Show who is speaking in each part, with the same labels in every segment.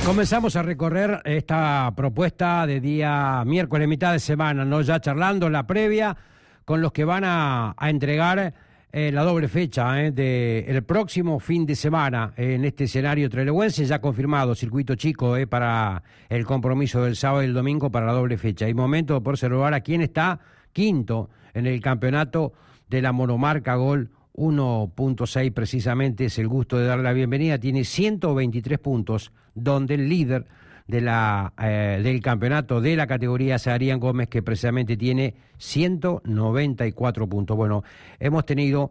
Speaker 1: Comenzamos a recorrer esta propuesta de día miércoles, mitad de semana, ¿no? Ya charlando la previa con los que van a entregar la doble fecha del próximo fin de semana en este escenario trelewense, ya confirmado, circuito chico para el compromiso del sábado y el domingo para la doble fecha. Hay momento de poder saludar a quien está quinto en el campeonato de la monomarca Gol 1.6, precisamente es el gusto de darle la bienvenida. Tiene 123 puntos, donde el líder de del campeonato de la categoría es Adrián Gómez, que precisamente tiene 194 puntos. Bueno, hemos tenido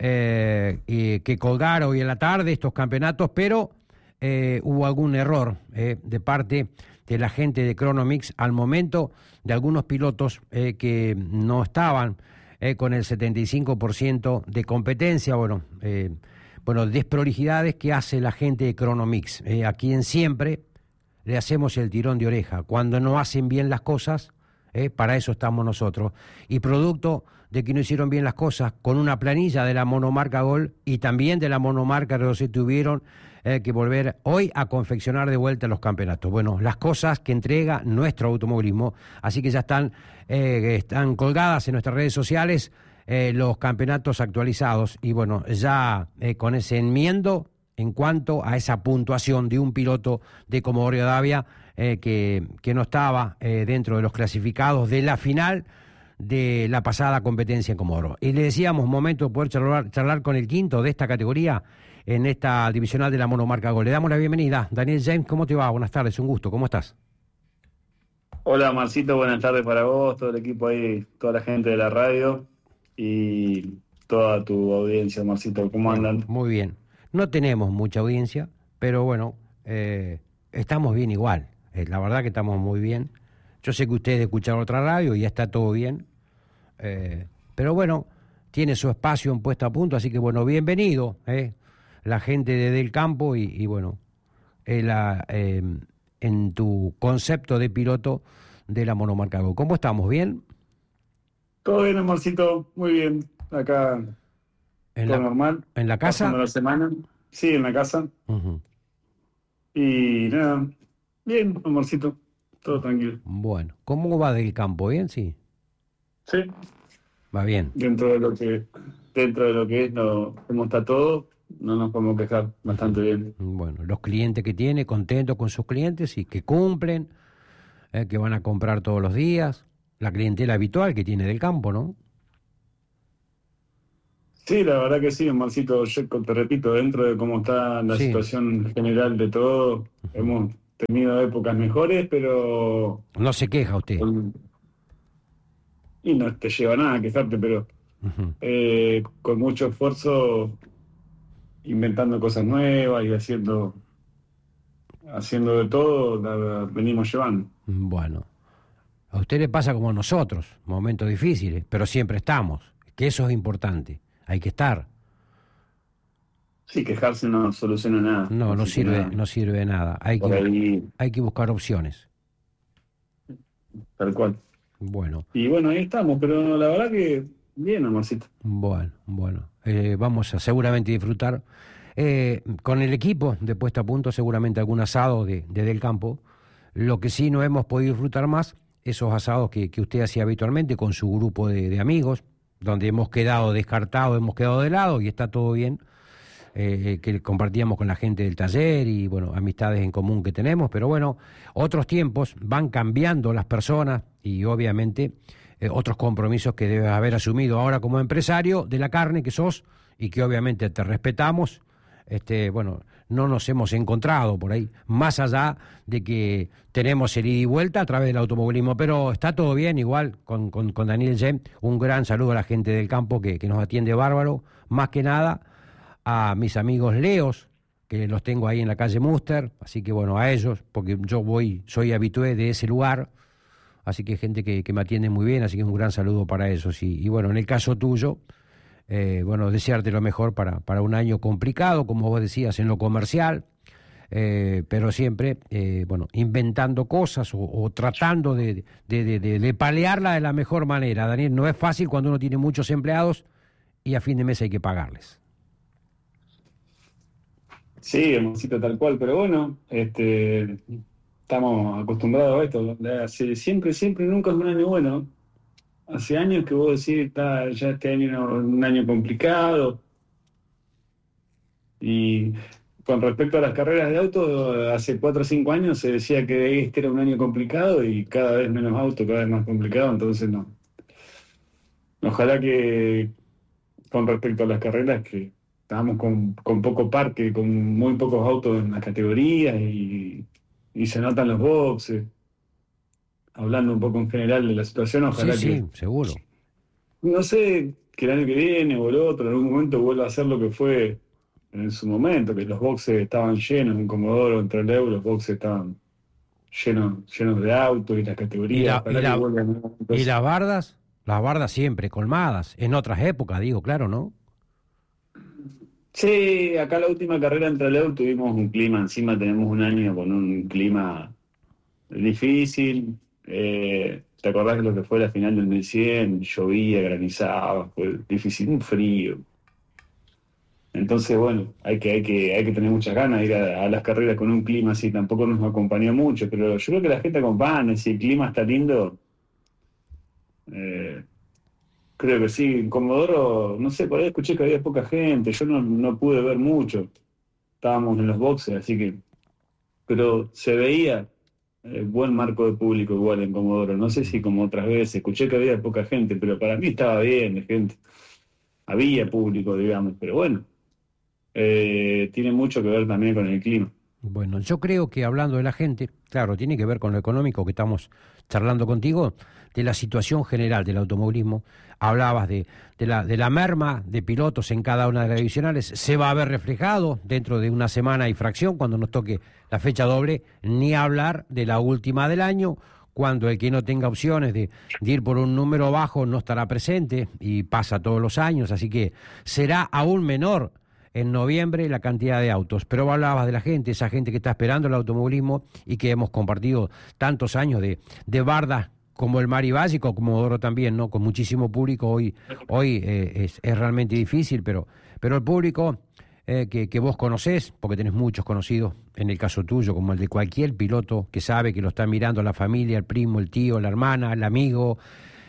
Speaker 1: que colgar hoy en la tarde estos campeonatos, pero hubo algún error de parte de la gente de Cronomix al momento de algunos pilotos que no estaban con el 75% de competencia. Bueno, desprolijidades que hace la gente de Cronomix, a quien siempre le hacemos el tirón de oreja. Cuando no hacen bien las cosas, para eso estamos nosotros. Y producto de que no hicieron bien las cosas, con una planilla de la monomarca Gol y también de la monomarca R12, tuvieron que volver hoy a confeccionar de vuelta los campeonatos. Bueno, las cosas que entrega nuestro automovilismo, así que ya están colgadas en nuestras redes sociales los campeonatos actualizados y bueno, ya con ese enmiendo en cuanto a esa puntuación de un piloto de Comodoro Rivadavia que no estaba dentro de los clasificados de la final de la pasada competencia en Comodoro. Y le decíamos, momento de poder charlar con el quinto de esta categoría en esta divisional de la monomarca Gol. Le damos la bienvenida. Daniel James, ¿cómo te va? Buenas tardes, un gusto, ¿cómo estás?
Speaker 2: Hola Marcito, buenas tardes para vos, todo el equipo ahí, toda la gente de la radio y toda tu audiencia, Marcito, ¿cómo andan?
Speaker 1: Muy bien. No tenemos mucha audiencia, pero bueno, estamos bien igual. La verdad que estamos muy bien. Yo sé que ustedes escucharon otra radio y ya está todo bien. Pero bueno, tiene su espacio en Puesta a Punto, así que bueno, bienvenido, la gente de Del Campo y bueno, en tu concepto de piloto de la monomarca Gol. ¿Cómo estamos? ¿Bien?
Speaker 2: Todo bien, Marcito, muy bien. Acá todo normal.
Speaker 1: ¿En la casa?
Speaker 2: Pasando la semana. Sí, en la casa.
Speaker 1: Uh-huh.
Speaker 2: Y nada, bien, amorcito, todo tranquilo.
Speaker 1: Bueno, ¿cómo va Del Campo? ¿Bien? Sí.
Speaker 2: Sí.
Speaker 1: Va bien.
Speaker 2: Dentro de lo que es, cómo está todo, no nos podemos quejar, bastante bien.
Speaker 1: Bueno, los clientes que tiene, contentos con sus clientes y que cumplen, que van a comprar todos los días, la clientela habitual que tiene Del Campo, ¿no?
Speaker 2: Sí, la verdad que sí, Marcito, yo te repito, dentro de cómo está la situación general de todo, hemos tenido épocas mejores, pero...
Speaker 1: No se queja usted.
Speaker 2: Y no te lleva nada a quejarte, pero con mucho esfuerzo, inventando cosas nuevas y haciendo de todo, la venimos llevando.
Speaker 1: Bueno, a usted le pasa como a nosotros, momentos difíciles, pero siempre estamos, que eso es importante. Hay que estar.
Speaker 2: Sí, quejarse no soluciona nada.
Speaker 1: No sirve de nada. Hay que buscar opciones.
Speaker 2: Tal cual.
Speaker 1: Bueno.
Speaker 2: Y bueno, ahí estamos, pero la verdad que bien, amorcito.
Speaker 1: Bueno. Vamos a seguramente disfrutar con el equipo de Puesta a Punto, seguramente algún asado de Del Campo. Lo que sí no hemos podido disfrutar más, esos asados que usted hacía habitualmente con su grupo de amigos, donde hemos quedado descartados, hemos quedado de lado y está todo bien, que compartíamos con la gente del taller y, bueno, amistades en común que tenemos, pero bueno, otros tiempos van cambiando las personas y obviamente otros compromisos que debes haber asumido ahora como empresario de la carne que sos y que obviamente te respetamos. No nos hemos encontrado por ahí, más allá de que tenemos el ida y vuelta a través del automovilismo, pero está todo bien, igual con Daniel Gem. Un gran saludo a la gente del campo que nos atiende bárbaro, más que nada a mis amigos Leos, que los tengo ahí en la calle Muster, así que bueno, a ellos, porque soy habitué de ese lugar, así que gente que me atiende muy bien, así que un gran saludo para ellos. Y bueno, en el caso tuyo, desearte lo mejor para un año complicado, como vos decías, en lo comercial, pero siempre, inventando cosas o tratando de palearla de la mejor manera. Daniel, no es fácil cuando uno tiene muchos empleados y a fin de mes hay que pagarles.
Speaker 2: Sí, hermosito tal cual, pero bueno, estamos acostumbrados a esto. Siempre, siempre, nunca es un año bueno. Hace años que vos decís, está, ya este año era un año complicado. Y con respecto a las carreras de auto, hace 4 o 5 años se decía que este era un año complicado y cada vez menos auto, cada vez más complicado. Entonces, no. Ojalá que con respecto a las carreras, que estábamos con poco parque, con muy pocos autos en las categorías y se notan los boxes. Hablando un poco en general de la situación,
Speaker 1: Sí,
Speaker 2: ojalá que,
Speaker 1: sí, seguro.
Speaker 2: no sé, que el año que viene o el otro, en algún momento vuelva a ser lo que fue en su momento, que los boxes estaban llenos, en Comodoro, en Trelew, los boxes estaban llenos de autos y las
Speaker 1: Y
Speaker 2: categorías,
Speaker 1: la, y
Speaker 2: ojalá que
Speaker 1: la,
Speaker 2: vuelvan a un momento
Speaker 1: y
Speaker 2: así.
Speaker 1: las bardas siempre colmadas, en otras épocas, digo, claro, ¿no?
Speaker 2: Sí, acá la última carrera en Trelew tuvimos un clima, encima tenemos un año con un clima difícil. ¿Te acordás de lo que fue la final del 1100? Llovía, granizaba, fue difícil, un frío. Entonces, bueno, hay que tener muchas ganas de ir a las carreras con un clima así. Tampoco nos acompañó mucho, pero yo creo que la gente acompaña. Si el clima está lindo, eh, creo que sí. En Comodoro, no sé, por ahí escuché que había poca gente. Yo no pude ver mucho. Estábamos en los boxes, así que. Pero se veía buen marco de público igual en Comodoro. No sé si como otras veces. Escuché que había poca gente, pero para mí estaba bien de gente. Había público, digamos, pero bueno. Tiene mucho que ver también con el clima.
Speaker 1: Bueno, yo creo que hablando de la gente, claro, tiene que ver con lo económico que estamos charlando contigo, de la situación general del automovilismo. Hablabas de la merma de pilotos en cada una de las divisionales. Se va a ver reflejado dentro de una semana y fracción cuando nos toque la fecha doble, ni hablar de la última del año, cuando el que no tenga opciones de ir por un número bajo no estará presente y pasa todos los años, así que será aún menor en noviembre la cantidad de autos. Pero hablabas de la gente, esa gente que está esperando el automovilismo y que hemos compartido tantos años de bardas como el Mari Básico, como Comodoro también, ¿no? Con muchísimo público hoy es realmente difícil, pero el público que vos conocés, porque tenés muchos conocidos, en el caso tuyo, como el de cualquier piloto que sabe que lo está mirando la familia, el primo, el tío, la hermana, el amigo,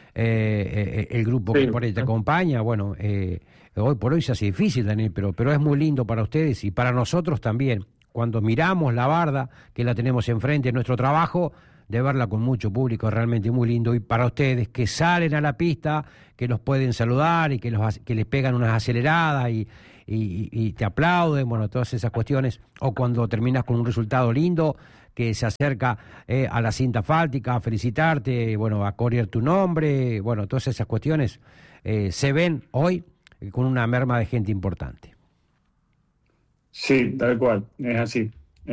Speaker 1: el grupo que
Speaker 2: Sí.
Speaker 1: por ahí te acompaña, bueno, hoy por hoy se hace difícil, Daniel, pero es muy lindo para ustedes y para nosotros también. Cuando miramos la barda, que la tenemos enfrente en nuestro trabajo, de verla con mucho público es realmente muy lindo. Y para ustedes que salen a la pista, que los pueden saludar y que les pegan unas aceleradas y te aplauden, bueno, todas esas cuestiones. O cuando terminas con un resultado lindo, que se acerca a la cinta fáltica a felicitarte, bueno, a corear tu nombre, bueno, todas esas cuestiones se ven hoy con una merma de gente importante.
Speaker 2: Sí, tal cual, es así.